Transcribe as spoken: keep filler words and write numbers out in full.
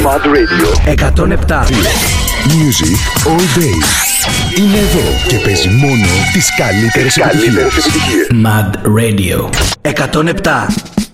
Mad Radio εκατόν επτά. Music all day. Είναι εδώ και παίζει μόνο τις καλύτερες επιτυχίες. Mad Radio εκατόν επτά.